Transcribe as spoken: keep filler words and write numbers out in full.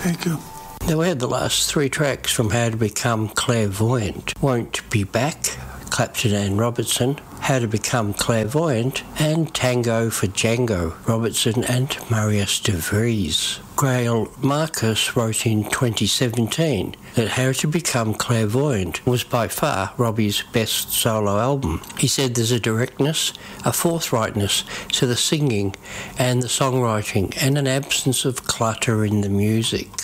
Thank you. Now we had the last three tracks from How to Become Clairvoyant. Won't Be Back, Clapton and Robertson, How to Become Clairvoyant, and Tango for Django, Robertson and Marius de Vries. Grail Marcus wrote in twenty seventeen that How to Become Clairvoyant was by far Robbie's best solo album. He said there's a directness, a forthrightness to the singing and the songwriting, and an absence of clutter in the music.